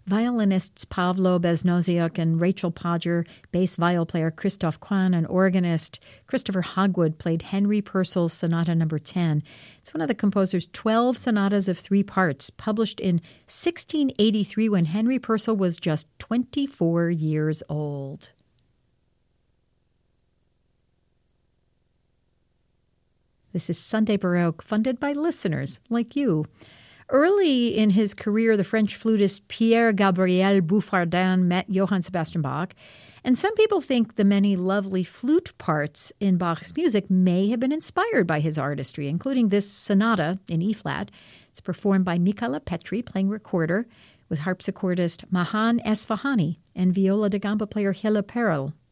Violinists Pavlo Beznoziuk and Rachel Podger, bass viol player Christoph Kwan, and organist Christopher Hogwood played Henry Purcell's Sonata No. 10. It's one of the composer's 12 sonatas of 3 parts, published in 1683 when Henry Purcell was just 24 years old. This is Sunday Baroque, funded by listeners like you. Early in his career, the French flutist Pierre-Gabriel Bouffardin met Johann Sebastian Bach, and some people think the many lovely flute parts in Bach's music may have been inspired by his artistry, including this sonata in E-flat. It's performed by Michaela Petri, playing recorder, with harpsichordist Mahan Esfahani and viola da gamba player Hilla Perel